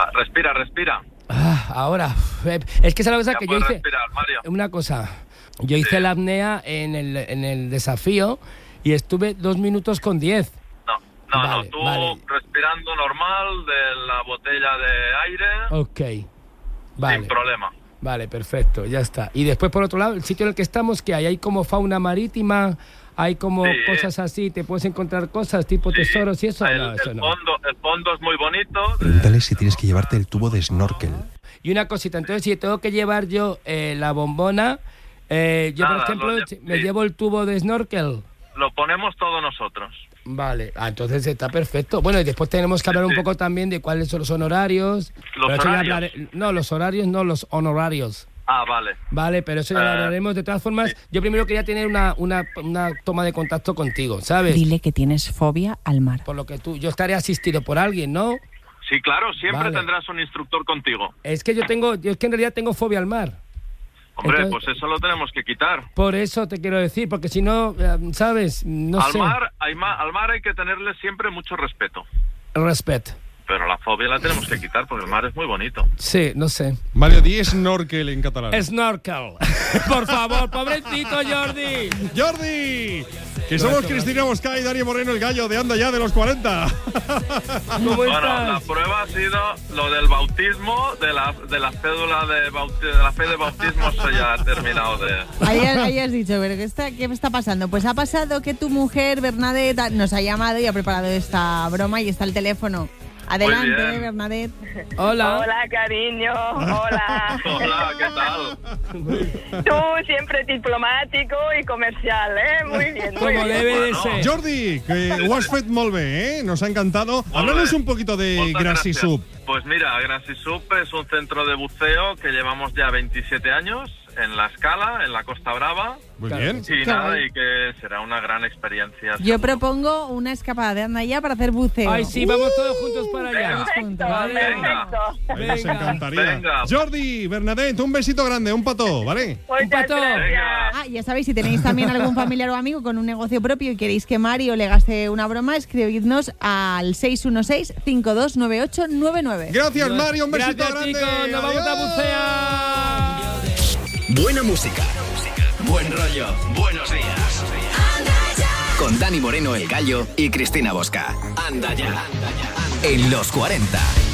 Respira. Ahora, es que es la cosa que yo hice. Respirar, Mario. Una cosa, yo hice la apnea en el desafío y estuve 2 minutos con 10. No, tú respirando normal de la botella de aire. Ok, vale. Sin problema. Vale, perfecto, ya está. Y después, por otro lado, el sitio en el que estamos, que hay como fauna marítima, hay como cosas así, te puedes encontrar cosas tipo tesoros y eso. El fondo es muy bonito. Pregúntale si tienes que llevarte el tubo de snorkel. Y una cosita, entonces si tengo que llevar yo la bombona, yo por ejemplo me llevo el tubo de snorkel. Lo ponemos todos nosotros. Vale, entonces está perfecto. Bueno, y después tenemos que hablar un poco también de cuáles son los honorarios. ¿Los horarios? No, los horarios no, los honorarios. Vale. Vale, pero eso ya lo hablaremos. De todas formas, yo primero quería tener una toma de contacto contigo, ¿sabes? Dile que tienes fobia al mar. Por lo que yo estaré asistido por alguien, ¿no? Sí, claro, siempre tendrás un instructor contigo. Es que yo es que en realidad tengo fobia al mar. Hombre, entonces, pues eso lo tenemos que quitar. Por eso te quiero decir, porque si no, ¿sabes? No sé. Al mar hay que tenerle siempre mucho respeto. Respeto. Pero la fobia la tenemos que quitar porque el mar es muy bonito. Sí, no sé. Mario, di snorkel en catalán. Snorkel. Por favor, pobrecito Jordi. ¡Jordi! Que somos Cristina Bosca y Dani Moreno, el gallo de Anda Ya de los 40. ¿Cómo estás? La prueba ha sido lo del bautismo, de la cédula de la fe de bautismo, eso ya ha terminado de... Ahí has dicho, pero ¿qué me está pasando? Pues ha pasado que tu mujer, Bernadette, nos ha llamado y ha preparado esta broma y está el teléfono. Adelante, Bernadette. Hola. Hola, cariño. Hola. Hola, ¿qué tal? Tú siempre diplomático y comercial, ¿eh? Muy bien. Como debe de ser. Jordi, que ho has fet molt bé, ¿eh? Nos ha encantado. Háblanos un poquito de Grassy Soup. Pues mira, Grassy Soup es un centro de buceo que llevamos ya 27 años en La Scala, en la Costa Brava. Muy bien. Y nada, y que será una gran experiencia. Yo propongo una escapada de Anda Ya para hacer buceo. Ay, sí, vamos todos juntos para allá. Perfecto, Vale. perfecto. Nos encantaría. Venga. Jordi, Bernadette, un besito grande, un pató, ¿vale? Muchas pato. gracias. Ya sabéis, si tenéis también algún familiar o amigo con un negocio propio y queréis que Mario le gaste una broma, escribidnos al 616-529899. Gracias, Mario, un besito Gracias, grande. chicos, nos vamos a bucear. Buena música, buen rollo, buenos días. Con Dani Moreno, el gallo, y Cristina Bosca. Anda Ya, en los 40.